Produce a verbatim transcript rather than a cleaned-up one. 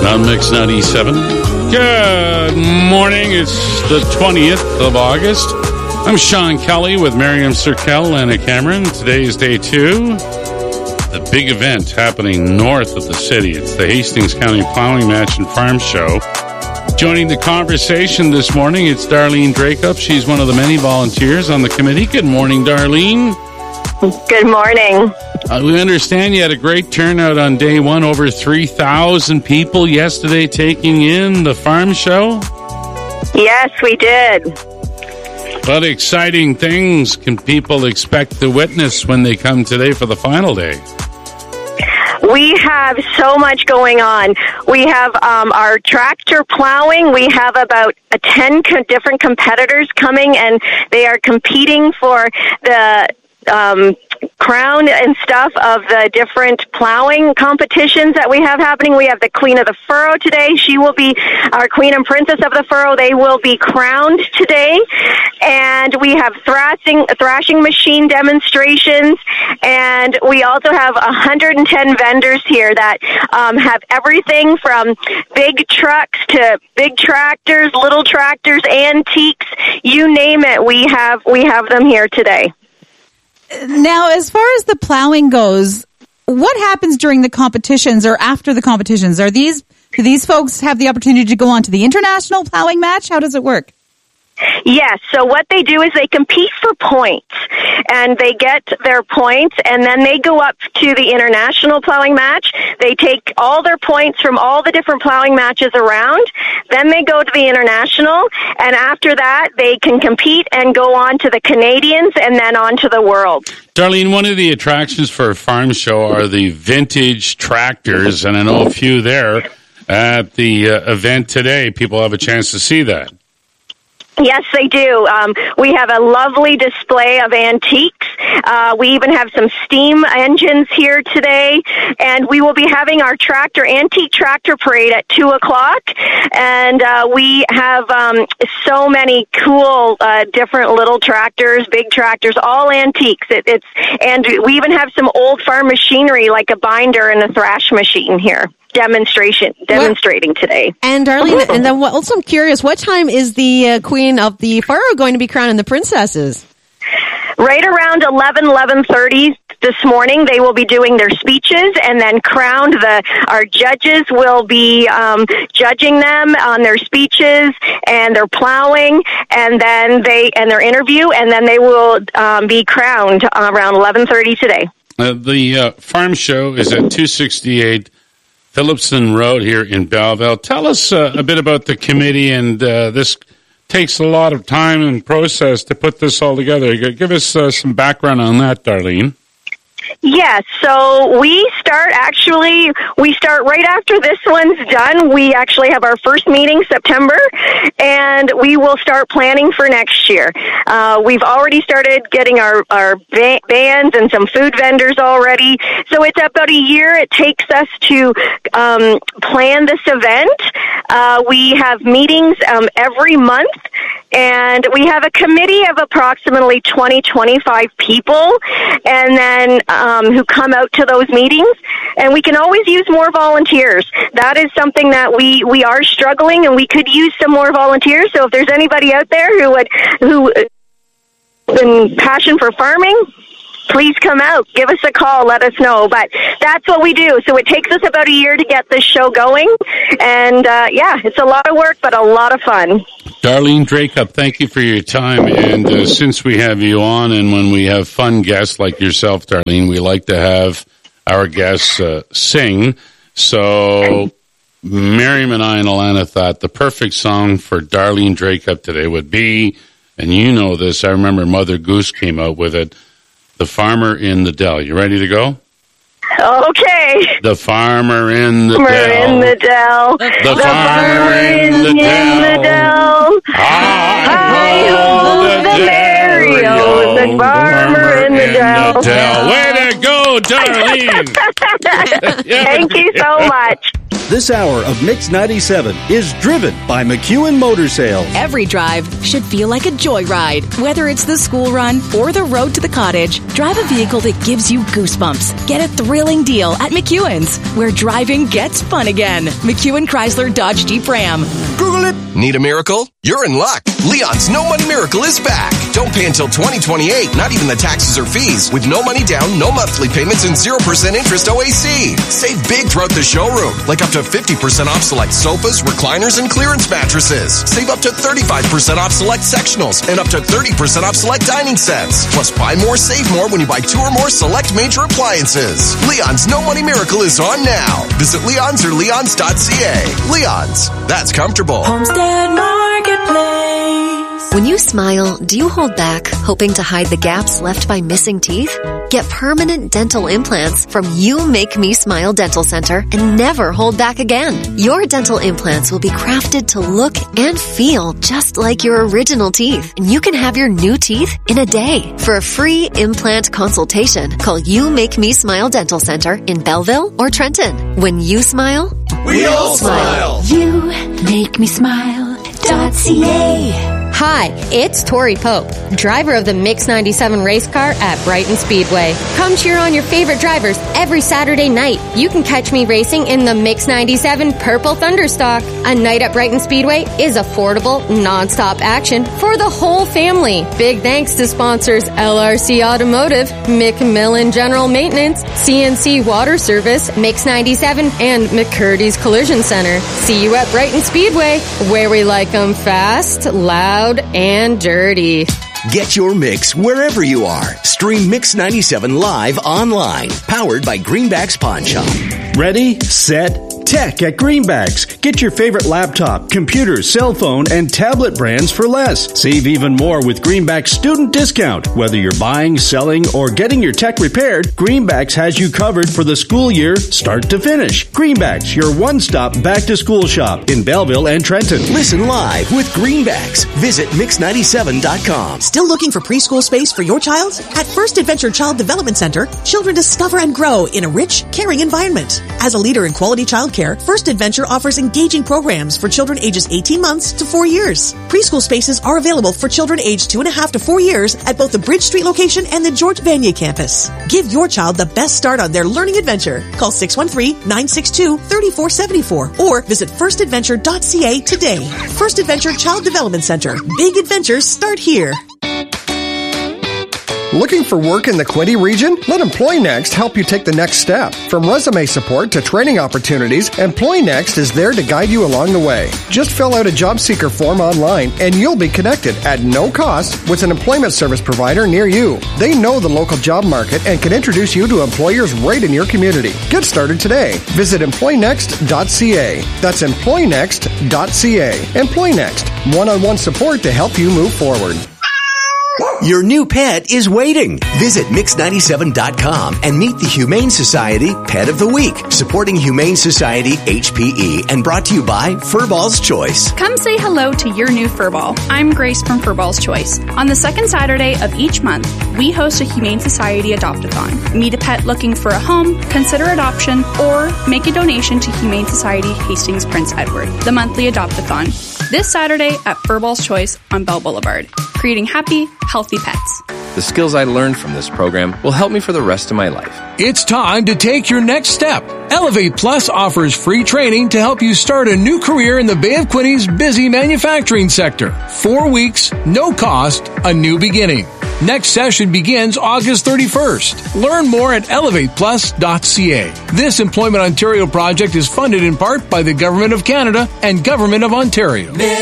on Mix ninety-seven. Good morning. It's the twentieth of August. I'm Sean Kelly with Miriam Serkel and Anna Cameron. Today is day two. The big event happening north of the city. It's the Hastings County Plowing Match and Farm Show. Joining the conversation this morning, it's Darlene Dracup. She's one of the many volunteers on the committee. Good morning, Darlene. Good morning. Uh, we understand you had a great turnout on day one. Over three thousand people yesterday taking in the farm show. Yes, we did. What exciting things can people expect to witness when they come today for the final day? We have so much going on. We have um, our tractor plowing. We have about uh, ten co- different competitors coming, and they are competing for the um, crown and stuff of the different plowing competitions that we have happening. We have the Queen of the Furrow today. She will be our Queen and Princess of the Furrow. They will be crowned today. And we have thrashing, thrashing machine demonstrations. And we also have one hundred ten vendors here that um, have everything from big trucks to big tractors, little tractors, antiques, you name it. We have, we have them here today. Now, as far as the plowing goes, what happens during the competitions or after the competitions? Are these do these folks have the opportunity to go on to the international plowing match? How does it work? Yes, so what they do is they compete for points, and they get their points, and then they go up to the international plowing match. They take all their points from all the different plowing matches around, then they go to the international, and after that, they can compete and go on to the Canadians and then on to the world. Darlene, one of the attractions for a farm show are the vintage tractors, and I know a few there at the uh, event today. People have a chance to see that. Yes, they do. Um, we have a lovely display of antiques. Uh, we even have some steam engines here today, and we will be having our tractor, antique tractor parade at two o'clock, and uh, we have um, so many cool uh, different little tractors, big tractors, all antiques. It, it's and we even have some old farm machinery like a binder and a thrash machine here. Demonstration, demonstrating what? Today. And Darlene, and then also I'm curious, what time is the uh, Queen of the Furrow going to be crowning the princesses? Right around eleven, eleven thirty this morning, they will be doing their speeches and then crowned. The our judges will be um, judging them on their speeches and their plowing, and then they and their interview, and then they will um, be crowned around eleven thirty today. Uh, the uh, farm show is at two sixty-eight Phillipson Road here in Belleville. Tell us uh, a bit about the committee, and uh, this takes a lot of time and process to put this all together. Give us uh, some background on that, Darlene. Yes, so we start actually, we start right after this one's done. We actually have our first meeting September, and we will start planning for next year. Uh, we've already started getting our, our ba- bands and some food vendors already. So it's about a year it takes us to um, plan this event. Uh, we have meetings um, every month, and we have a committee of approximately twenty, twenty-five people, and then um, who come out to those meetings. And we can always use more volunteers. That is something that we, we are struggling, and we could use some more volunteers. So if there's anybody out there who would who in passion for farming, please come out. Give us a call. Let us know. But that's what we do. So it takes us about a year to get this show going. And, uh, yeah, it's a lot of work, but a lot of fun. Darlene Dracup, thank you for your time. And uh, since we have you on, and when we have fun guests like yourself, Darlene, we like to have our guests uh, sing. So Miriam and I and Alana thought the perfect song for Darlene Dracup today would be, and you know this, I remember Mother Goose came out with it, The Farmer in the Dell. You ready to go? Okay. The farmer in the farmer dell. in the dell. The, the farmer in, in the dell. dell. Hi-ho, the Mario. The farmer in the dell. the dell. Way to go, Darlene. Thank you so much. This hour of Mix ninety-seven is driven by McEwen Motor Sales. Every drive should feel like a joyride. Whether it's the school run or the road to the cottage, drive a vehicle that gives you goosebumps. Get a thrilling deal at McEwen's, where driving gets fun again. McEwen Chrysler Dodge Jeep Ram. Google it. Need a miracle? You're in luck. Leon's No Money Miracle is back. Don't pay until twenty twenty-eight, not even the taxes or fees, with no money down, no monthly payments, and zero percent interest O A C. Save big throughout the showroom, like up to fifty percent off select sofas, recliners, and clearance mattresses. Save up to thirty-five percent off select sectionals, and up to thirty percent off select dining sets. Plus, buy more, save more when you buy two or more select major appliances. Leon's No Money Miracle is on now. Visit Leon's or leons dot c a. Leon's. That's comfortable. Homestead Marketplace. When you smile, do you hold back, hoping to hide the gaps left by missing teeth? Get permanent dental implants from You Make Me Smile Dental Center and never hold back again. Your dental implants will be crafted to look and feel just like your original teeth, and you can have your new teeth in a day. For a free implant consultation, call You Make Me Smile Dental Center in Belleville or Trenton. When you smile, we all smile. You make me smile dot c a. Hi, it's Tori Pope, driver of the Mix ninety-seven race car at Brighton Speedway. Come cheer on your favorite drivers every Saturday night. You can catch me racing in the Mix ninety-seven Purple Thunderstock. A night at Brighton Speedway is affordable, non-stop action for the whole family. Big thanks to sponsors L R C Automotive, McMillan General Maintenance, C N C Water Service, Mix ninety-seven, and McCurdy's Collision Center. See you at Brighton Speedway, where we like them fast, loud, and dirty. Get your mix wherever you are. Stream Mix ninety-seven live online. Powered by Greenbacks Pawn Shop. Ready, set, tech at Greenbacks. Get your favorite laptop, computer, cell phone, and tablet brands for less. Save even more with Greenbacks student discount. Whether you're buying, selling, or getting your tech repaired, Greenbacks has you covered for the school year start to finish. Greenbacks, your one-stop back-to-school shop in Belleville and Trenton. Listen live with Greenbacks. Visit mix ninety-seven dot com. Still looking for preschool space for your child? At First Adventure Child Development Center, children discover and grow in a rich, caring environment. As a leader in quality childcare, First Adventure offers engaging programs for children ages eighteen months to four years. Preschool spaces are available for children aged two and a half to four years at both the Bridge Street location and the George Vanier campus. Give your child the best start on their learning adventure. Call six one three, nine six two, three four seven four or visit first adventure dot c a today. First Adventure Child Development Center. Big adventures start here. Looking for work in the Quinte region? Let EmployNext help you take the next step. From resume support to training opportunities, EmployNext is there to guide you along the way. Just fill out a job seeker form online and you'll be connected at no cost with an employment service provider near you. They know the local job market and can introduce you to employers right in your community. Get started today. Visit employ next dot c a. That's employ next dot c a. EmployNext, one-on-one support to help you move forward. Your new pet is waiting. Visit mix ninety-seven dot com and meet the Humane Society Pet of the Week, supporting Humane Society H P E and brought to you by Furball's Choice. Come say hello to your new Furball. I'm Grace from Furball's Choice. On the second Saturday of each month, we host a Humane Society Adopt-a-thon. Meet a pet looking for a home, consider adoption, or make a donation to Humane Society Hastings Prince Edward, the monthly Adopt-a-thon. This Saturday at Furball's Choice on Bell Boulevard, creating happy, healthy pets. The skills I learned from this program will help me for the rest of my life. It's time to take your next step. Elevate Plus offers free training to help you start a new career in the Bay of Quinte's busy manufacturing sector. Four weeks, no cost, a new beginning. Next session begins August thirty-first. Learn more at elevate plus dot c a. This Employment Ontario project is funded in part by the Government of Canada and Government of Ontario.